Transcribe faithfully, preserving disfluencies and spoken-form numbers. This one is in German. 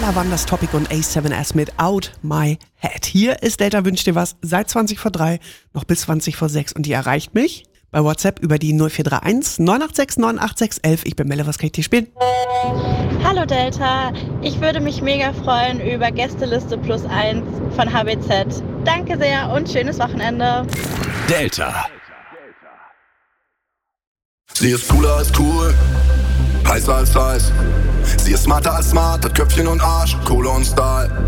Ella Wanders Topic und A sieben S mit Out My Head. Hier ist Delta wünscht dir was seit zwanzig vor drei, noch bis zwanzig vor sechs und ihr erreicht mich bei WhatsApp über die null vier drei eins neun acht sechs neun acht sechs eins eins. Ich bin Melle, was kann ich dir spielen? Hallo Delta, ich würde mich mega freuen über Gästeliste plus eins von H B Z. Danke sehr und schönes Wochenende. Delta. Sie ist cooler als cool, heißer als heiß. Sie ist smarter als smart, hat Köpfchen und Arsch, Kohle und Style.